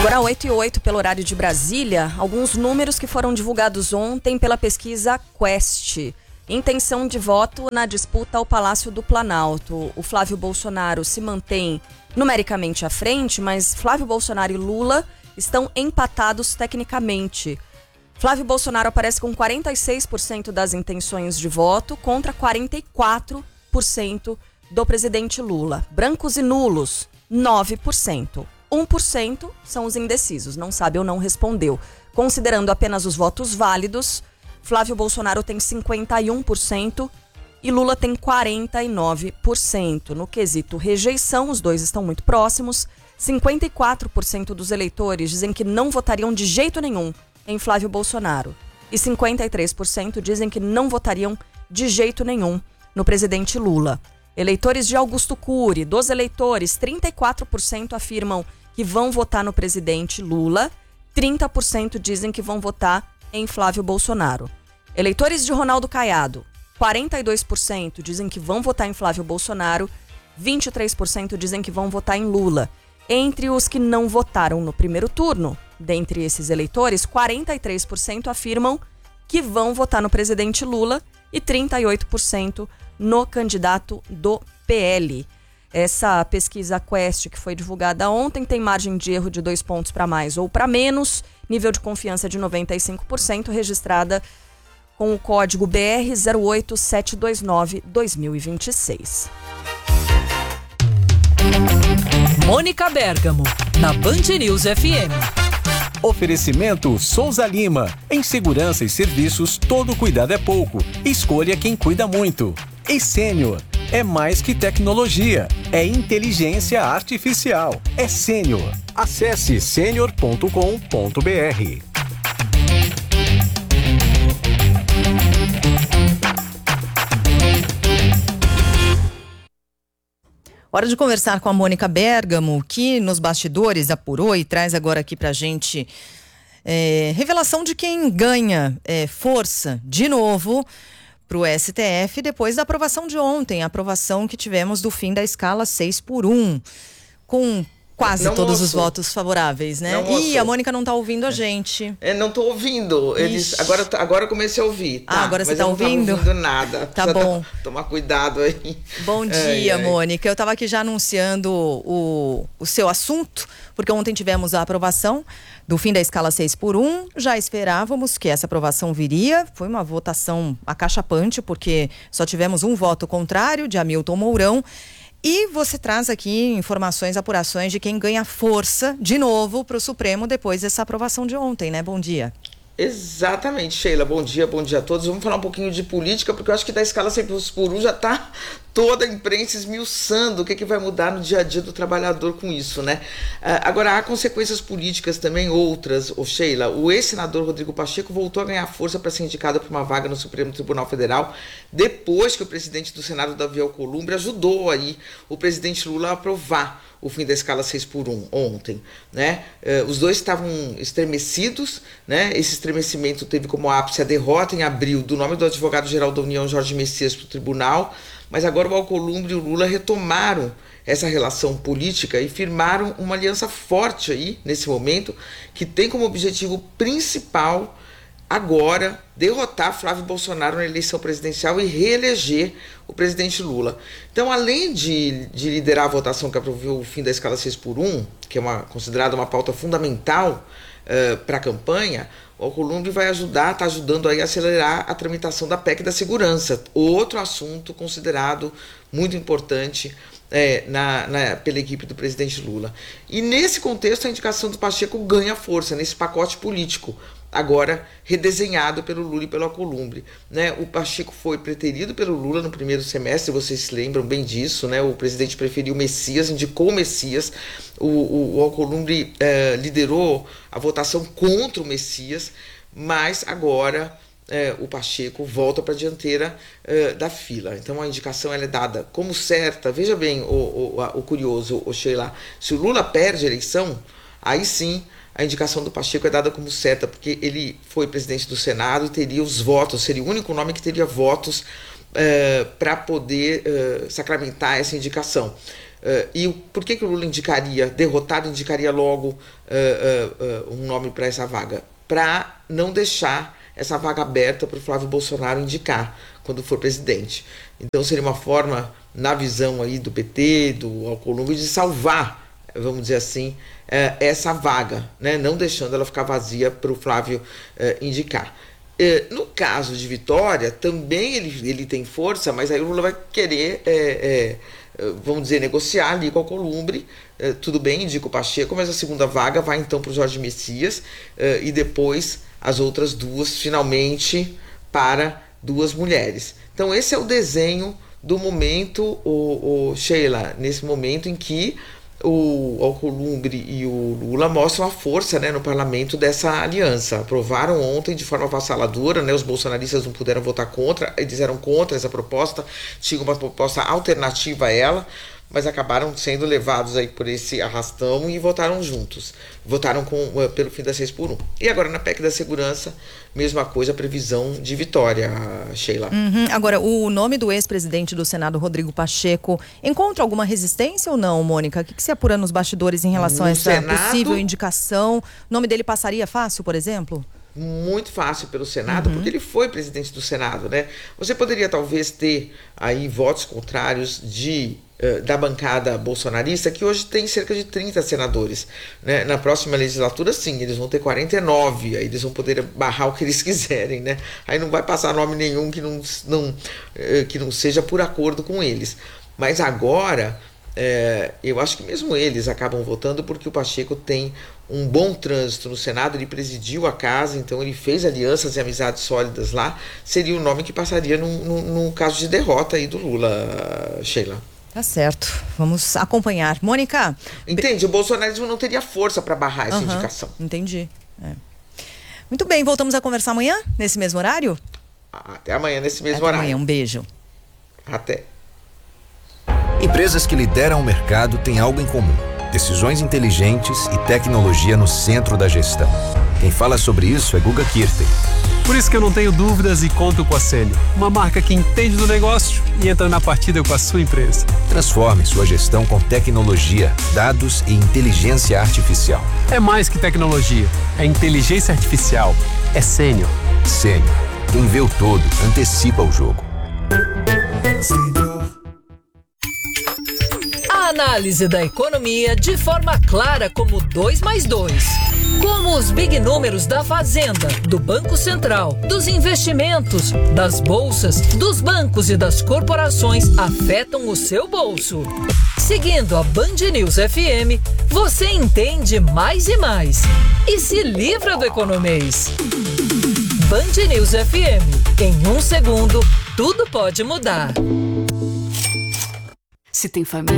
Agora 8h08 pelo horário de Brasília, alguns números que foram divulgados ontem pela pesquisa Quest. Intenção de voto na disputa ao Palácio do Planalto. O Flávio Bolsonaro se mantém numericamente à frente, mas Flávio Bolsonaro e Lula estão empatados tecnicamente. Flávio Bolsonaro aparece com 46% das intenções de voto contra 44% do presidente Lula. Brancos e nulos, 9%. 1% são os indecisos, não sabe ou não respondeu. Considerando apenas os votos válidos, Flávio Bolsonaro tem 51% e Lula tem 49%. No quesito rejeição, os dois estão muito próximos. 54% dos eleitores dizem que não votariam de jeito nenhum em Flávio Bolsonaro. E 53% dizem que não votariam de jeito nenhum no presidente Lula. Eleitores de Augusto Cury, dos eleitores, 34% afirmam que vão votar no presidente Lula, 30% dizem que vão votar em Flávio Bolsonaro. Eleitores de Ronaldo Caiado, 42% dizem que vão votar em Flávio Bolsonaro, 23% dizem que vão votar em Lula. Entre os que não votaram no primeiro turno, dentre esses eleitores, 43% afirmam que vão votar no presidente Lula e 38% no candidato do PL. Essa pesquisa Quest, que foi divulgada ontem, tem margem de erro de 2 pontos para mais ou para menos, nível de confiança de 95%, registrada com o código BR 08729-2026. Mônica Bergamo, na Band News FM. Oferecimento Souza Lima. Em segurança e serviços, todo cuidado é pouco. Escolha quem cuida muito. E Sênior. É mais que tecnologia. É inteligência artificial. É Sênior. Acesse senior.com.br. Hora de conversar com a Mônica Bergamo, que nos bastidores apurou e traz agora aqui pra gente revelação de quem ganha força de novo pro STF depois da aprovação de ontem, a aprovação que tivemos do fim da escala 6x1, com quase não, todos moço. os votos favoráveis, né? Não, Ih, a Mônica não tá ouvindo a gente. Não tô ouvindo. Eles agora eu comecei a ouvir. Tá? Agora você mas tá eu ouvindo? Não tava ouvindo nada. Tá bom. Tomar cuidado aí. Bom dia, Mônica. Eu tava aqui já anunciando o seu assunto, porque ontem tivemos a aprovação do fim da escala 6x1. Já esperávamos que essa aprovação viria. Foi uma votação acachapante, porque só tivemos um voto contrário, de Hamilton Mourão. E você traz aqui informações, apurações de quem ganha força de novo para o Supremo depois dessa aprovação de ontem, né? Bom dia. Exatamente, Sheila. Bom dia a todos. Vamos falar um pouquinho de política, porque eu acho que da escala 6x1 já está toda a imprensa esmiuçando o que vai mudar no dia a dia do trabalhador com isso, né? Agora, há consequências políticas também, outras, Sheila. O ex-senador Rodrigo Pacheco voltou a ganhar força para ser indicado para uma vaga no Supremo Tribunal Federal, depois que o presidente do Senado, Davi Alcolumbre, ajudou aí o presidente Lula a aprovar o fim da escala 6x1 ontem, né? Os dois estavam estremecidos, né? Esse estremecimento teve como ápice a derrota em abril do nome do advogado-geral da União, Jorge Messias, para o tribunal, mas agora o Alcolumbre e o Lula retomaram essa relação política e firmaram uma aliança forte aí, nesse momento, que tem como objetivo principal agora derrotar Flávio Bolsonaro na eleição presidencial e reeleger o presidente Lula. Então, além de liderar a votação que aprovou o fim da escala 6x1, que é considerada uma pauta fundamental para a campanha, o Alcolumbre vai está ajudando aí a acelerar a tramitação da PEC da segurança, outro assunto considerado muito importante pela equipe do presidente Lula. E nesse contexto, a indicação do Pacheco ganha força nesse pacote político, agora redesenhado pelo Lula e pelo Alcolumbre, né? O Pacheco foi preterido pelo Lula no primeiro semestre, vocês se lembram bem disso, né? O presidente preferiu o Messias, indicou o Messias, o Alcolumbre liderou a votação contra o Messias, mas agora o Pacheco volta para a dianteira da fila. Então a indicação ela é dada como certa. Veja bem o curioso, Sheila, se o Lula perde a eleição, aí sim a indicação do Pacheco é dada como certa, porque ele foi presidente do Senado e teria os votos, seria o único nome que teria votos para poder sacramentar essa indicação. E por que o Lula derrotado, indicaria logo um nome para essa vaga? Para não deixar essa vaga aberta para o Flávio Bolsonaro indicar quando for presidente. Então seria uma forma, na visão aí do PT, do Alcolumbre, de salvar, vamos dizer assim, essa vaga, né? Não deixando ela ficar vazia para o Flávio indicar. No caso de Vitória, também ele tem força, mas aí o Lula vai querer, vamos dizer, negociar ali com o Alcolumbre. Tudo bem, indica o Pacheco, mas a segunda vaga vai então para o Jorge Messias e depois as outras duas, finalmente, para duas mulheres. Então esse é o desenho do momento, Sheila, nesse momento em que o Alcolumbre e o Lula mostram a força, né, no parlamento dessa aliança. Aprovaram ontem de forma avassaladora, né, os bolsonaristas não puderam votar contra, eles eram contra essa proposta, tinham uma proposta alternativa a ela, mas acabaram sendo levados aí por esse arrastão e votaram juntos. Votaram pelo fim das 6x1. E agora na PEC da segurança, mesma coisa, previsão de vitória, Sheila. Agora, o nome do ex-presidente do Senado, Rodrigo Pacheco, encontra alguma resistência ou não, Mônica? O que se apura nos bastidores em relação a essa possível indicação? O nome dele passaria fácil, por exemplo? Muito fácil pelo Senado, porque ele foi presidente do Senado, né? Você poderia talvez ter aí votos contrários da bancada bolsonarista, que hoje tem cerca de 30 senadores, né? Na próxima legislatura, sim, eles vão ter 49, aí eles vão poder barrar o que eles quiserem, né? Aí não vai passar nome nenhum que não seja por acordo com eles. Mas agora, eu acho que mesmo eles acabam votando porque o Pacheco tem um bom trânsito no Senado, ele presidiu a casa, então ele fez alianças e amizades sólidas lá, seria o nome que passaria no caso de derrota aí do Lula, Sheila. Tá certo, vamos acompanhar. Mônica? Entende, o bolsonarismo não teria força para barrar essa indicação. Entendi. Muito bem, voltamos a conversar amanhã, nesse mesmo horário? Até amanhã, nesse mesmo horário. Amanhã, um beijo. Até. Empresas que lideram o mercado têm algo em comum: decisões inteligentes e tecnologia no centro da gestão. Quem fala sobre isso é Guga Kirten. Por isso que eu não tenho dúvidas e conto com a Sênior, uma marca que entende do negócio e entra na partida com a sua empresa. Transforme sua gestão com tecnologia, dados e inteligência artificial. É mais que tecnologia, é inteligência artificial, é Sênior. Sênior. Quem vê o todo, antecipa o jogo. A análise da economia de forma clara como 2 mais 2. Como os big números da Fazenda, do Banco Central, dos investimentos, das bolsas, dos bancos e das corporações afetam o seu bolso. Seguindo a Band News FM, você entende mais e mais. E se livra do economês. Band News FM. Em 1 segundo, tudo pode mudar. Se tem família.